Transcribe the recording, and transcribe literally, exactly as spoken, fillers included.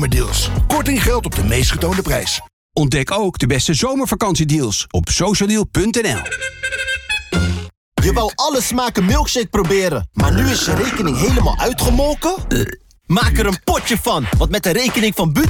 Zomerdeals. Korting geldt op de meest getoonde prijs. Ontdek ook de beste zomervakantiedeals op socialdeal punt n l. Je wou alle smaken milkshake proberen, maar nu is je rekening helemaal uitgemolken? Maak er een potje van, want met de rekening van Budweiser